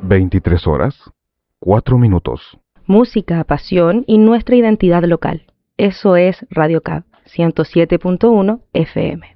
23 horas, 4 minutos. Música, pasión y nuestra identidad local. Eso es Radio Cab 107.1 FM.